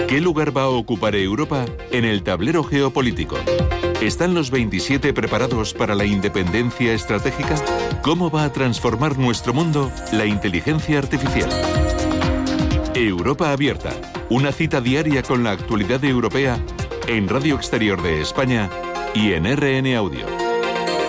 ¿Qué lugar va a ocupar Europa en el tablero geopolítico? ¿Están los 27 preparados para la independencia estratégica? ¿Cómo va a transformar nuestro mundo la inteligencia artificial? Europa Abierta, una cita diaria con la actualidad europea en Radio Exterior de España y en RN Audio.